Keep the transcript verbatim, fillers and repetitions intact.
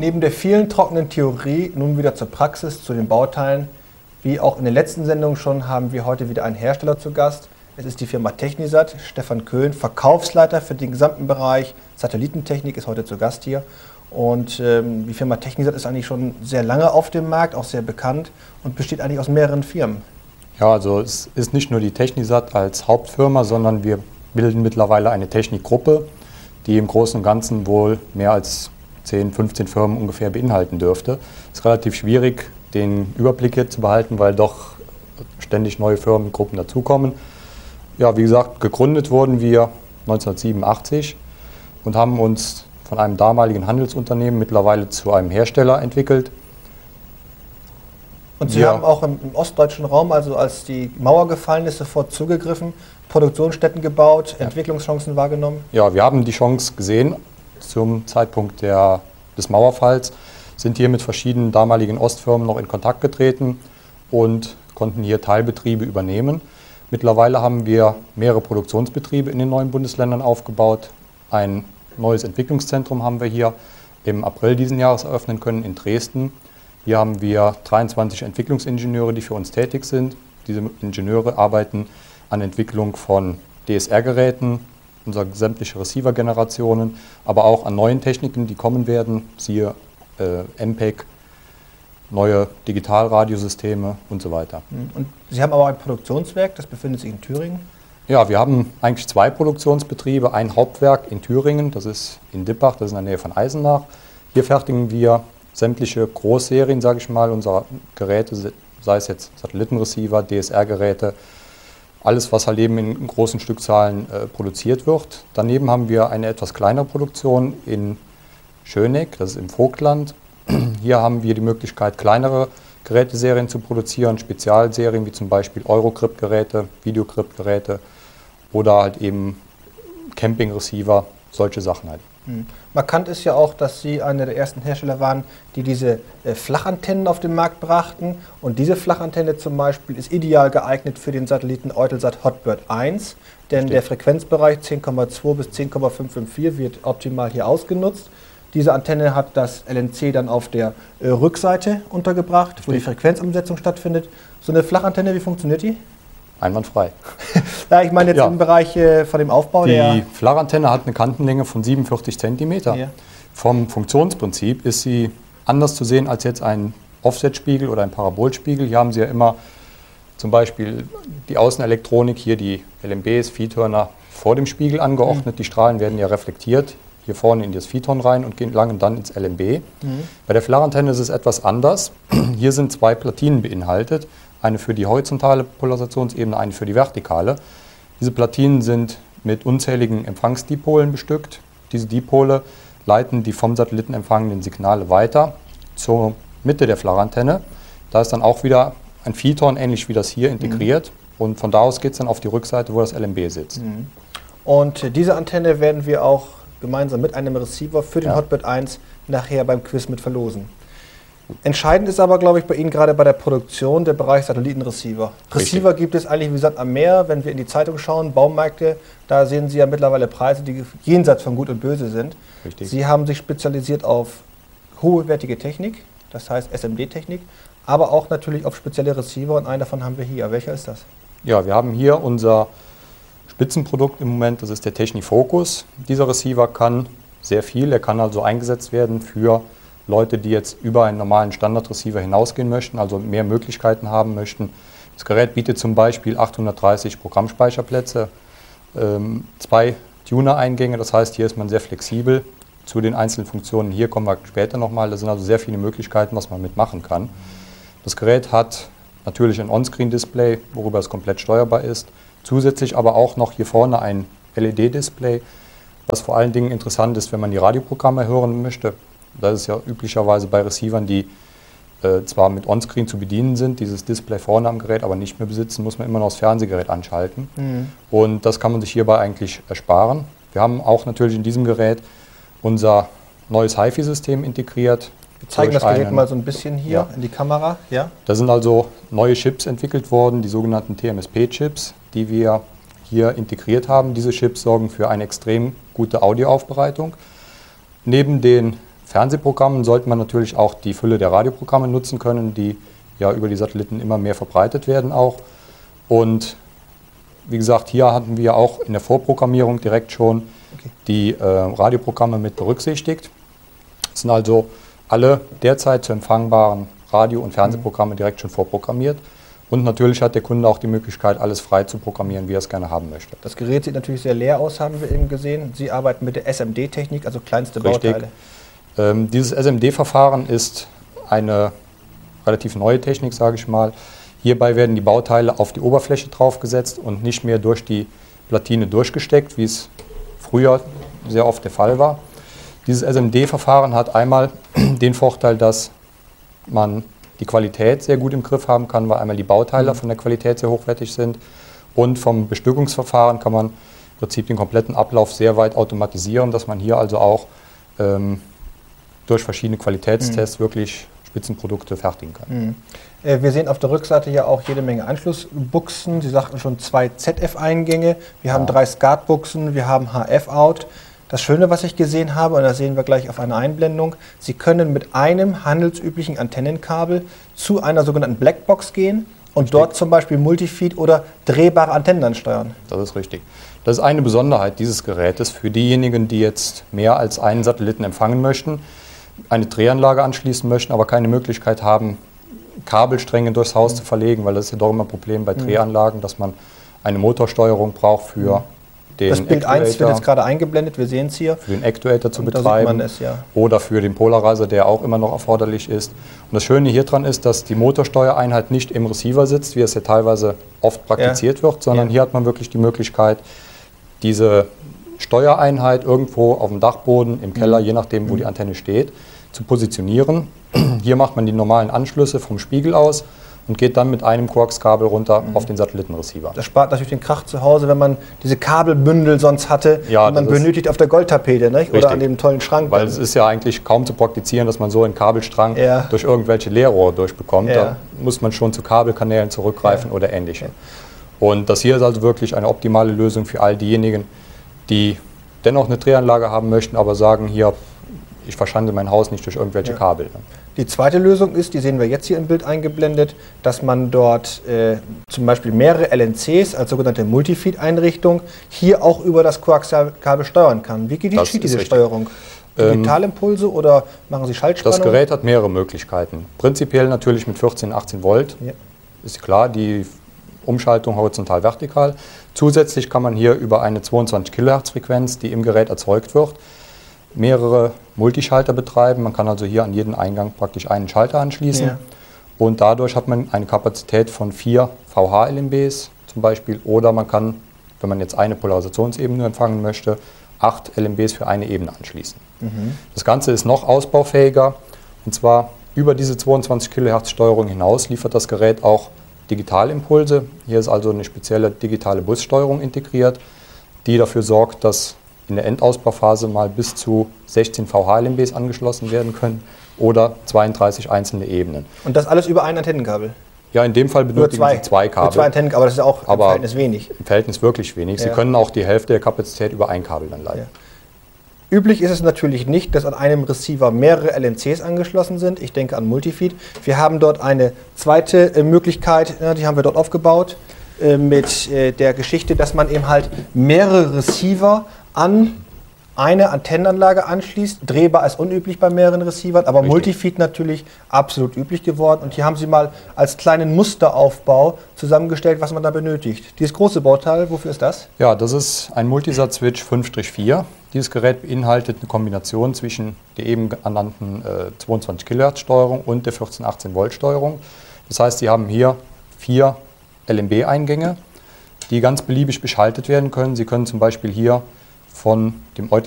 Neben der vielen trockenen Theorie nun wieder zur Praxis, zu den Bauteilen. Wie auch in den letzten Sendungen schon, haben wir heute wieder einen Hersteller zu Gast. Es ist die Firma Technisat. Stefan Köhn, Verkaufsleiter für den gesamten Bereich Satellitentechnik, ist heute zu Gast hier. Und ähm, die Firma Technisat ist eigentlich schon sehr lange auf dem Markt, auch sehr bekannt und besteht eigentlich aus mehreren Firmen. Ja, also es ist nicht nur die Technisat als Hauptfirma, sondern wir bilden mittlerweile eine Technikgruppe, die im Großen und Ganzen wohl mehr als zehn, fünfzehn Firmen ungefähr beinhalten dürfte. Es ist relativ schwierig, den Überblick jetzt zu behalten, weil doch ständig neue Firmengruppen dazukommen. Ja, wie gesagt, gegründet wurden wir neunzehnhundertsiebenundachtzig und haben uns von einem damaligen Handelsunternehmen mittlerweile zu einem Hersteller entwickelt. Und Sie ja. haben auch im, im ostdeutschen Raum, also als die Mauer gefallen ist, sofort zugegriffen, Produktionsstätten gebaut, ja. Entwicklungschancen wahrgenommen? Ja, wir haben die Chance gesehen zum Zeitpunkt der, des Mauerfalls, sind hier mit verschiedenen damaligen Ostfirmen noch in Kontakt getreten und konnten hier Teilbetriebe übernehmen. Mittlerweile haben wir mehrere Produktionsbetriebe in den neuen Bundesländern aufgebaut. Ein neues Entwicklungszentrum haben wir hier im April diesen Jahres eröffnen können in Dresden. Hier haben wir dreiundzwanzig Entwicklungsingenieure, die für uns tätig sind. Diese Ingenieure arbeiten an Entwicklung von D S R-Geräten, unsere sämtliche Receiver-Generationen, aber auch an neuen Techniken, die kommen werden, siehe äh, M P E G, neue Digitalradiosysteme und so weiter. Und Sie haben aber ein Produktionswerk, das befindet sich in Thüringen? Ja, wir haben eigentlich zwei Produktionsbetriebe, ein Hauptwerk in Thüringen, das ist in Dippach, das ist in der Nähe von Eisenach. Hier fertigen wir sämtliche Großserien, sage ich mal, unserer Geräte, sei es jetzt Satellitenreceiver, D S R-Geräte, alles, was halt eben in großen Stückzahlen äh, produziert wird. Daneben haben wir eine etwas kleinere Produktion in Schöneck, das ist im Vogtland. Hier haben wir die Möglichkeit, kleinere Geräteserien zu produzieren, Spezialserien wie zum Beispiel Eurocrypt-Geräte, Videocrypt-Geräte oder halt eben Camping-Receiver, solche Sachen halt. Hm. Markant ist ja auch, dass Sie einer der ersten Hersteller waren, die diese äh, Flachantennen auf den Markt brachten. Und diese Flachantenne zum Beispiel ist ideal geeignet für den Satelliten Eutelsat Hotbird eins, denn Stimmt. der Frequenzbereich zehn Komma zwei bis zehn Komma fünf fünf vier wird optimal hier ausgenutzt. Diese Antenne hat das L N C dann auf der äh, Rückseite untergebracht, wo die Frequenzumsetzung stattfindet. So eine Flachantenne, wie funktioniert die? Einwandfrei. Ja, ich meine jetzt Ja. im Bereich äh, von dem Aufbau Die der... Flachantenne hat eine Kantenlänge von siebenundvierzig Zentimeter. Ja. Vom Funktionsprinzip ist sie anders zu sehen als jetzt ein Offsetspiegel oder ein Parabolspiegel. Hier haben Sie ja immer zum Beispiel die Außenelektronik, hier die L M Bs, Viehturner vor dem Spiegel angeordnet. Mhm. Die Strahlen werden ja reflektiert hier vorne in das Viehton rein und gelangen dann ins L M B. Mhm. Bei der Flachantenne ist es etwas anders. Hier sind zwei Platinen beinhaltet. Eine für die horizontale Polarisationsebene, eine für die vertikale. Diese Platinen sind mit unzähligen Empfangsdipolen bestückt. Diese Dipole leiten die vom Satelliten empfangenen Signale weiter zur Mitte der Flachantenne. Da ist dann auch wieder ein Viehton, ähnlich wie das hier, integriert. Mhm. Und von da aus geht es dann auf die Rückseite, wo das L M B sitzt. Mhm. Und diese Antenne werden wir auch gemeinsam mit einem Receiver für den ja. Hotbird eins nachher beim Quiz mit verlosen. Entscheidend ist aber, glaube ich, bei Ihnen gerade bei der Produktion der Bereich Satellitenreceiver. Receiver Richtig. Gibt es eigentlich, wie gesagt, am Meer. Wenn wir in die Zeitung schauen, Baumärkte, da sehen Sie ja mittlerweile Preise, die jenseits von Gut und Böse sind. Richtig. Sie haben sich spezialisiert auf hochwertige Technik, das heißt S M D-Technik, aber auch natürlich auf spezielle Receiver und einen davon haben wir hier. Welcher ist das? Ja, wir haben hier unser Spitzenprodukt im Moment, das ist der Technifocus. Dieser Receiver kann sehr viel, er kann also eingesetzt werden für Leute, die jetzt über einen normalen Standardreceiver hinausgehen möchten, also mehr Möglichkeiten haben möchten. Das Gerät bietet zum Beispiel achthundertdreißig Programmspeicherplätze, ähm, zwei Tuner-Eingänge, das heißt, hier ist man sehr flexibel zu den einzelnen Funktionen. Hier kommen wir später nochmal, da sind also sehr viele Möglichkeiten, was man mitmachen kann. Das Gerät hat natürlich ein On-Screen-Display, worüber es komplett steuerbar ist, zusätzlich aber auch noch hier vorne ein L E D-Display, was vor allen Dingen interessant ist, wenn man die Radioprogramme hören möchte. Das ist ja üblicherweise bei Receivern, die äh, zwar mit On-Screen zu bedienen sind, dieses Display vorne am Gerät aber nicht mehr besitzen, muss man immer noch das Fernsehgerät anschalten. Mhm. Und das kann man sich hierbei eigentlich ersparen. Wir haben auch natürlich in diesem Gerät unser neues HiFi-System integriert. Wir zeigen das Gerät einen, mal so ein bisschen hier ja. in die Kamera. Ja. Da sind also neue Chips entwickelt worden, die sogenannten T M S P-Chips, die wir hier integriert haben. Diese Chips sorgen für eine extrem gute Audioaufbereitung. Neben den Fernsehprogrammen sollte man natürlich auch die Fülle der Radioprogramme nutzen können, die ja über die Satelliten immer mehr verbreitet werden auch. Und wie gesagt, hier hatten wir auch in der Vorprogrammierung direkt schon okay. die äh, Radioprogramme mit berücksichtigt. Es sind also alle derzeit zu empfangbaren Radio- und Fernsehprogramme direkt schon vorprogrammiert. Und natürlich hat der Kunde auch die Möglichkeit, alles frei zu programmieren, wie er es gerne haben möchte. Das Gerät sieht natürlich sehr leer aus, haben wir eben gesehen. Sie arbeiten mit der S M D-Technik, also kleinste Richtig. Bauteile. Ähm, dieses S M D-Verfahren ist eine relativ neue Technik, sage ich mal. Hierbei werden die Bauteile auf die Oberfläche draufgesetzt und nicht mehr durch die Platine durchgesteckt, wie es früher sehr oft der Fall war. Dieses S M D-Verfahren hat einmal den Vorteil, dass man die Qualität sehr gut im Griff haben kann, weil einmal die Bauteile von der Qualität sehr hochwertig sind und vom Bestückungsverfahren kann man im Prinzip den kompletten Ablauf sehr weit automatisieren, dass man hier also auch ähm, durch verschiedene Qualitätstests mhm. wirklich Spitzenprodukte fertigen kann. Mhm. Äh, wir sehen auf der Rückseite ja auch jede Menge Anschlussbuchsen. Sie sagten schon zwei Z F-Eingänge, wir ja. haben drei SCART-Buchsen, wir haben H F-Out. Das Schöne, was ich gesehen habe, und das sehen wir gleich auf einer Einblendung, Sie können mit einem handelsüblichen Antennenkabel zu einer sogenannten Blackbox gehen und richtig. Dort zum Beispiel Multifeed oder drehbare Antennen ansteuern. Das ist richtig. Das ist eine Besonderheit dieses Gerätes für diejenigen, die jetzt mehr als einen Satelliten empfangen möchten, eine Drehanlage anschließen möchten, aber keine Möglichkeit haben, Kabelstränge durchs Haus mhm. zu verlegen, weil das ist ja doch immer ein Problem bei Drehanlagen, dass man eine Motorsteuerung braucht für mhm. den Das Bild Actuator, eins wird jetzt gerade eingeblendet, wir sehen es hier. Für den Actuator zu und betreiben da sieht man es, ja. oder für den Polarizer, der auch immer noch erforderlich ist. Und das Schöne hier dran ist, dass die Motorsteuereinheit nicht im Receiver sitzt, wie es ja teilweise oft praktiziert ja. wird, sondern ja. hier hat man wirklich die Möglichkeit, diese Steuereinheit irgendwo auf dem Dachboden, im Keller, mhm. je nachdem, wo mhm. die Antenne steht, zu positionieren. Hier macht man die normalen Anschlüsse vom Spiegel aus und geht dann mit einem Koaxkabel runter mhm. auf den Satellitenreceiver. Das spart natürlich den Krach zu Hause, wenn man diese Kabelbündel sonst hatte, ja, die man benötigt auf der Goldtapete, nicht? Oder an dem tollen Schrank. Weil es ist ja eigentlich kaum zu praktizieren, dass man so einen Kabelstrang ja. durch irgendwelche Leerrohre durchbekommt. Ja. Da muss man schon zu Kabelkanälen zurückgreifen ja. oder ähnliche. Ja. Und das hier ist also wirklich eine optimale Lösung für all diejenigen, die dennoch eine Drehanlage haben möchten, aber sagen, hier, ich verschande mein Haus nicht durch irgendwelche ja. Kabel. Die zweite Lösung ist, die sehen wir jetzt hier im Bild eingeblendet, dass man dort äh, zum Beispiel mehrere L N Cs als sogenannte Multifeed-Einrichtung hier auch über das Koaxkabel steuern kann. Wie geht diese richtig. Steuerung? Digitalimpulse ähm, oder machen Sie Schaltspannung? Das Gerät hat mehrere Möglichkeiten. Prinzipiell natürlich mit vierzehn, achtzehn Volt, ja. ist klar, die Umschaltung horizontal-vertikal. Zusätzlich kann man hier über eine zweiundzwanzig Kilohertz Frequenz, die im Gerät erzeugt wird, mehrere Multischalter betreiben. Man kann also hier an jeden Eingang praktisch einen Schalter anschließen. Ja. Und dadurch hat man eine Kapazität von vier V H-L M Bs zum Beispiel. Oder man kann, wenn man jetzt eine Polarisationsebene empfangen möchte, acht L M Bs für eine Ebene anschließen. Mhm. Das Ganze ist noch ausbaufähiger. Und zwar über diese zweiundzwanzig Kilohertz Steuerung hinaus liefert das Gerät auch Digitalimpulse. Hier ist also eine spezielle digitale Bussteuerung integriert, die dafür sorgt, dass in der Endausbauphase mal bis zu sechzehn V H-L M Bs angeschlossen werden können oder zweiunddreißig einzelne Ebenen. Und das alles über ein Antennenkabel? Ja, in dem Fall benötigen zwei. Sie zwei Kabel. Nur zwei Antennen, aber das ist auch im Verhältnis wenig. Im Verhältnis wirklich wenig. Sie ja. können auch die Hälfte der Kapazität über ein Kabel dann leiten. Ja. Üblich ist es natürlich nicht, dass an einem Receiver mehrere L N Cs angeschlossen sind. Ich denke an Multifeed. Wir haben dort eine zweite äh, Möglichkeit, ja, die haben wir dort aufgebaut, äh, mit äh, der Geschichte, dass man eben halt mehrere Receiver an eine Antennenanlage anschließt. Drehbar ist unüblich bei mehreren Receivern, aber Richtig. Multifeed natürlich absolut üblich geworden. Und hier haben Sie mal als kleinen Musteraufbau zusammengestellt, was man da benötigt. Dieses große Bauteil, wofür ist das? Ja, das ist ein Multisat-Switch fünf vier. Dieses Gerät beinhaltet eine Kombination zwischen der eben genannten äh, zweiundzwanzig Kilohertz Steuerung und der vierzehn, achtzehn Volt Steuerung. Das heißt, Sie haben hier vier L M B-Eingänge, die ganz beliebig beschaltet werden können. Sie können zum Beispiel hier von dem